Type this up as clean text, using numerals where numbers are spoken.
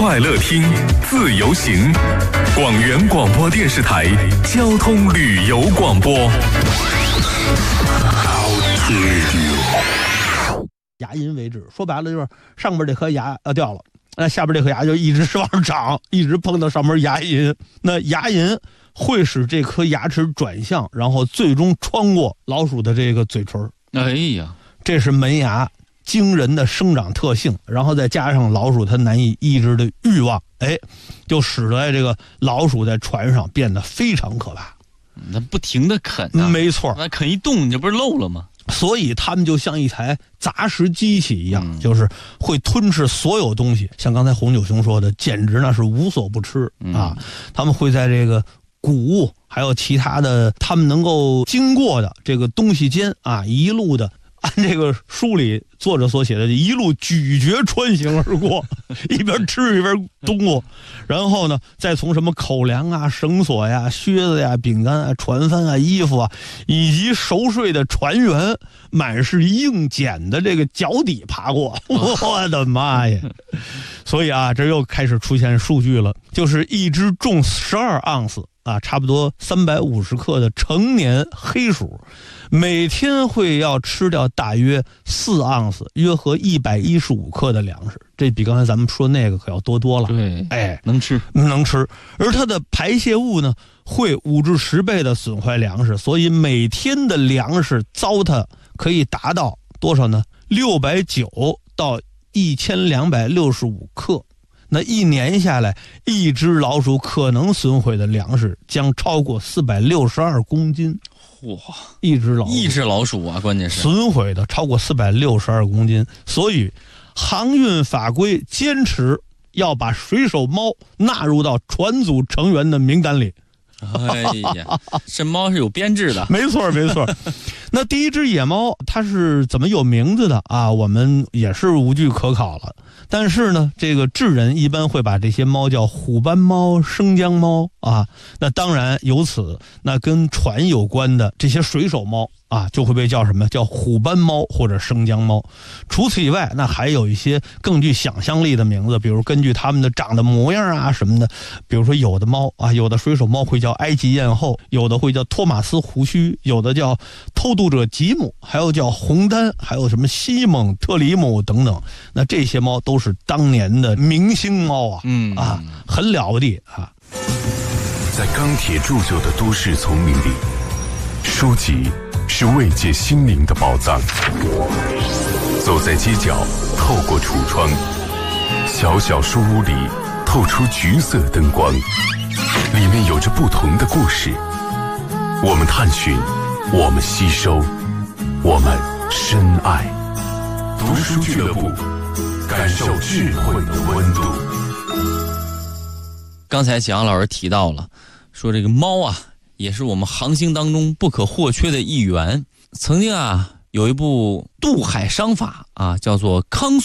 快乐听，自由行。广元广播电视台交通旅游广播。 牙龈为止，说白了就是上边这颗牙掉了，那下边这颗牙就一直往上长，一直碰到上面牙龈。那牙龈会使这颗牙齿转向，然后最终穿过老鼠的这个嘴唇。 哎呀， 这是门牙惊人的生长特性，然后再加上老鼠它难以抑制的欲望，就使得这个老鼠在船上变得非常可怕。 那不停的啃啊， 没错， 那啃一动，你这不是漏了吗？ 所以他们就像一台杂食机器一样，就是会吞噬所有东西。像刚才红九兄说的，简直那是无所不吃啊！他们会在这个谷物还有其他的他们能够经过的这个东西间啊，一路的按这个书里作者所写的一路咀嚼穿行而过，一边吃一边动过，然后呢再从什么口粮啊、绳索呀、靴子呀、饼干啊、船帆啊、衣服啊，以及熟睡的船员满是硬茧的这个脚底爬过。我的妈呀！所以啊，这又开始出现数据了，就是一只重12盎司啊，差不多350克的成年黑鼠，每天会要吃掉大约4盎司，约合115克的粮食。这比刚才咱们说那个可要多了。 对，能吃。 而它的排泄物呢，会5至10倍的损坏粮食，所以每天的粮食糟蹋可以达到多少呢？690到1265克。那一年下来，一只老鼠可能损毁的粮食将超过462公斤。 哇， 一只老鼠啊，关键是损毁的超过462公斤。所以航运法规坚持要把水手猫纳入到船组成员的名单里。 哎呀，这猫是有编制的。 没错。那第一只野猫它是怎么有名字的啊？我们也是无据可考了。但是呢，这个智人一般会把这些猫叫虎斑猫、生姜猫啊。那当然由此，那跟船有关的这些水手猫啊，就会被叫什么？叫虎斑猫或者生姜猫。除此以外，那还有一些更具想象力的名字，比如根据它们的长的模样啊什么的，比如说有的猫啊，有的水手猫会叫埃及艳后，有的会叫托马斯胡须，有的叫偷渡者吉姆，还有叫红丹，还有什么西蒙、特里姆等等。那这些猫都是当年的明星猫啊，很了不地啊。 在钢铁铸就的都市丛林里，书籍是慰藉心灵的宝藏。走在街角，透过橱窗，小小书屋里透出橘色灯光，里面有着不同的故事。我们探寻，我们吸收，我们深爱。读书俱乐部，感受智慧的温度。 刚才蒋老师提到了，说这个猫啊，也是我们航行当中不可或缺的一员。曾经啊，有一部渡海商法啊，叫做康